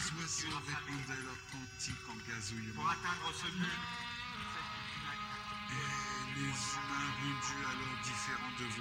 oiseaux répondaient leur cantique en gazouillement. Pour atteindre ce but, Et les humains rendus alors différents de